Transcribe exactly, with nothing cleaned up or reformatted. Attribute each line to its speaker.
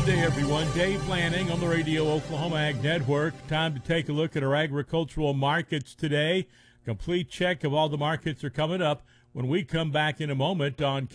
Speaker 1: day, everyone. Dave Lanning on the Radio Oklahoma Ag Network. Time to take a look at our agricultural markets today. Complete check of all the markets are coming up when we come back in a moment on